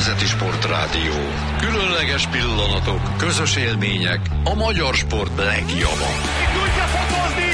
Nemzeti Sportrádió. Különleges pillanatok, közös élmények, a magyar sport legjava. Tudja fotózni!